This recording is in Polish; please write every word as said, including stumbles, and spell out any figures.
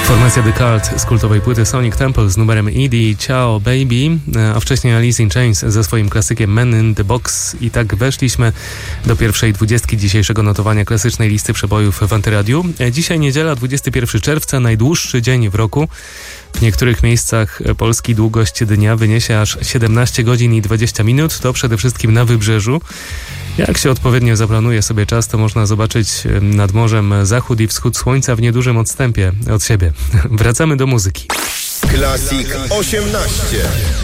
Formacja The Cult z kultowej płyty Sonic Temple z numerem E D Ciao Baby, a wcześniej Alice in Chains ze swoim klasykiem Man in the Box. I tak weszliśmy do pierwszej dwudziestki dzisiejszego notowania klasycznej listy przebojów w Antyradiu. Dzisiaj niedziela, dwudziestego pierwszego czerwca, najdłuższy dzień w roku. W niektórych miejscach Polski długość dnia wyniesie aż siedemnaście godzin i dwadzieścia minut. To przede wszystkim na Wybrzeżu. Jak się odpowiednio zaplanuje sobie czas, to można zobaczyć nad morzem zachód i wschód słońca w niedużym odstępie od siebie. Wracamy do muzyki. Classic osiemnaście.